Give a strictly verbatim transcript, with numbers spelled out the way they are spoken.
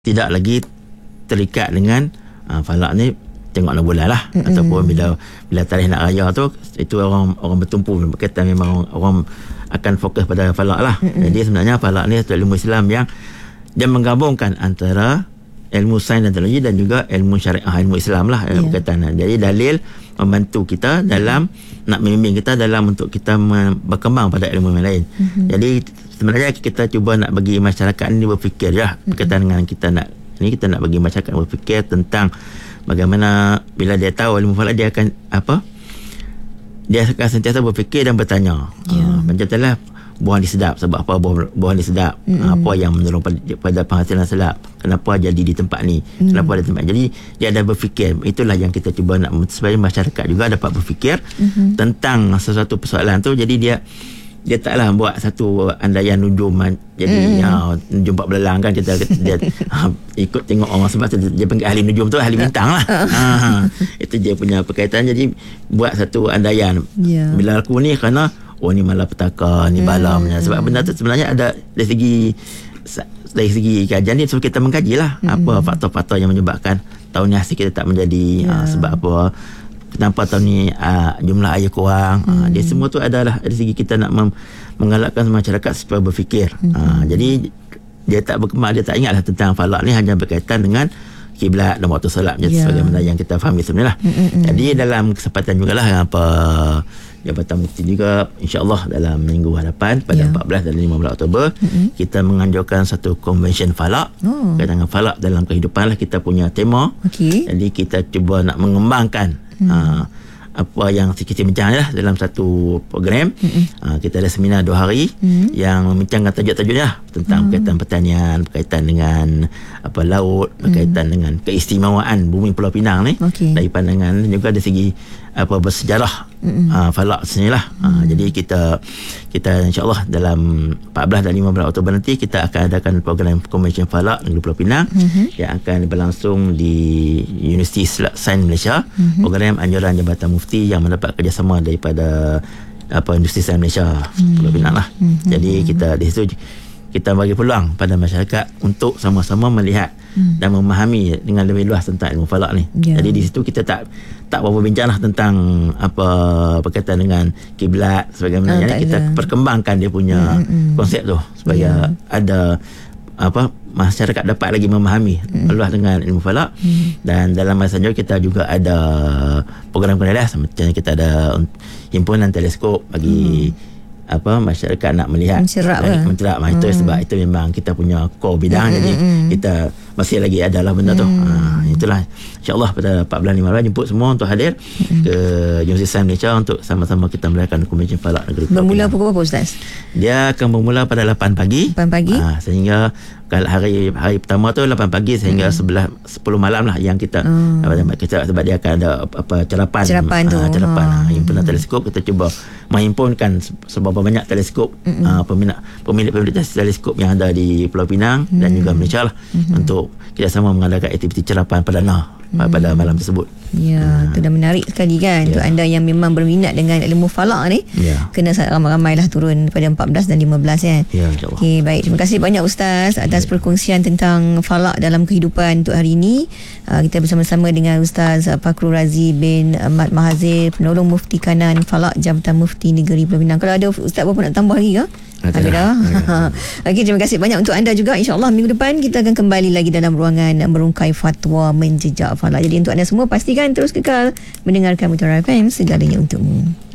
tidak lagi terikat dengan uh, falak ni tengok nak bulan lah, mm-hmm. ataupun bila bila tarikh nak raya tu, itu orang orang bertumpu berkaitan, memang orang, orang akan fokus pada falak lah. Mm-hmm. Jadi sebenarnya falak ni adalah ilmu Islam yang dia menggabungkan antara ilmu sains dan teknologi dan juga ilmu syariah, ilmu Islam lah, yeah. berkaitan. Jadi dalil membantu kita dalam nak membimbing kita dalam untuk kita berkembang pada ilmu yang lain. Mm-hmm. Jadi sebenarnya kita cuba nak bagi masyarakat ni berfikir ya, berkaitan mm-hmm. dengan kita nak ni kita nak bagi masyarakat berfikir tentang bagaimana bila dia tahu ilmu falak, dia akan apa? Dia akan sentiasa berfikir dan bertanya. Yeah. Uh, macam itulah buah ni sedap, sebab apa buah, buah ni sedap? Mm-hmm. Apa yang menolong pada, pada penghasilan sedap? Kenapa jadi di tempat ni? Mm-hmm. Kenapa ada tempat? Jadi dia ada berfikir. Itulah yang kita cuba nak, supaya masyarakat juga dapat berfikir mm-hmm. tentang sesuatu persoalan tu. Jadi dia dia taklah buat satu andaian nujum, jadi mm. ya, nujum empat belalang kan, kita dia ha, ikut tengok orang, sebab tu dia panggil ahli nujum tu ahli bintang lah. Ha, itu dia punya perkaitan. Jadi buat satu andaian, yeah. bila aku ni kerana oh ni malapetaka, ni bala mm. sebab benda tu sebenarnya ada dari segi dari segi kajian ni, so kita mengkaji lah mm. apa faktor-faktor yang menyebabkan tahun ni hasil kita tak menjadi, yeah. uh, sebab apa, kenapa tahun ni uh, jumlah air kurang. hmm. uh, Dia semua tu adalah dari segi kita nak mem- menggalakkan masyarakat supaya berfikir. hmm. uh, Jadi dia tak berkembang, dia tak ingatlah tentang falak ni hanya berkaitan dengan kiblat dan waktu solat, yeah. sebagaimana yang kita fahami sebenarnya lah. hmm. Jadi dalam kesempatan jugalah apa Jabatan Mufti juga, insyaAllah dalam minggu hadapan pada yeah. empat belas dan lima belas Oktober mm-hmm. kita menganjurkan satu convention falak. oh. Berkaitan dengan falak dalam kehidupan lah, kita punya tema. okay. Jadi kita cuba nak mengembangkan Hmm. Uh, apa yang kita bincang lah dalam satu program. hmm. uh, Kita ada seminar dua hari hmm. yang membincangkan tajuk-tajuknya tentang hmm. berkaitan pertanian, berkaitan dengan apa laut, berkaitan hmm. dengan keistimewaan bumi Pulau Pinang ni, okay. dari pandangan juga dari segi apa bersejarah hmm. uh, falak sini lah. hmm. uh, Jadi kita kita insyaAllah dalam empat belas dan lima belas Oktober nanti kita akan adakan program Convention Falak Negeri Pulau Pinang hmm. yang akan berlangsung di Universiti Sains Malaysia. hmm. Program anjuran Jabatan Mufti yang mendapat kerjasama daripada apa Universiti Sains Malaysia hmm. Pulau Pinang lah. hmm. Jadi kita di situ kita bagi peluang pada masyarakat untuk sama-sama melihat hmm. dan memahami dengan lebih luas tentang ilmu falak ni. Yeah. Jadi di situ kita tak tak berapa bincang lah tentang apa berkaitan dengan kiblat sebagaimana. Oh, kita ada. Perkembangkan dia punya hmm. konsep tu supaya yeah. ada apa masyarakat dapat lagi memahami hmm. luas dengan ilmu falak. hmm. Dan dalam masa jauh kita juga ada program kenalah, macam kita ada himpunan teleskop bagi hmm. apa masyarakat nak melihat mencerap lah. mencerap hmm. itu sebab itu memang kita punya core bidang. hmm. Jadi hmm. kita masih lagi adalah benda tu. hmm. ha, itulah insyaAllah pada empat belas lima belas jemput semua untuk hadir hmm. ke Universiti Sains Malaysia untuk sama-sama kita merayakan Convention Falak Negeri. Bermula pukul berapa Ustaz? Dia akan bermula pada lapan pagi. lapan pagi ha, sehingga kalau hari hari pertama tu lapan pagi sehingga hmm. sebelas sepuluh malam lah yang kita hmm. apa, kita sebab dia akan ada apa cerapan cerapan tu. Ha, cerapan ha. ha. himpunan hmm. teleskop, kita cuba menghimpunkan seberapa banyak teleskop, hmm. uh, peminat pemilik-pemilik teleskop yang ada di Pulau Pinang hmm. dan juga Malaysia lah, hmm. untuk kita sama mengadakan aktiviti cerapan perdana hmm. pada malam tersebut. Ya, itu dah menarik sekali kan. Ya. Untuk anda yang memang berminat dengan ilmu falak ni, ya. kena ramai-ramai lah turun pada empat belas dan lima belas kan. Ya, insyaAllah. Okey, baik. Terima kasih banyak Ustaz atas ya. perkongsian tentang falak dalam kehidupan untuk hari ini. Uh, kita bersama-sama dengan Ustaz Fakrul Razi bin Ahmad Mahazir, penolong Mufti Kanan Falak Jabatan Mufti Negeri Pulau Pinang. Kalau ada Ustaz apa nak tambah lagi ke? Ada dah. Okey, terima kasih banyak untuk anda juga. InsyaAllah minggu depan kita akan kembali lagi dalam ruangan merungkai fatwa menjejak falak. Jadi untuk anda semua pastikan terus kekal mendengarkan Mutiara F M, segalanya untukmu.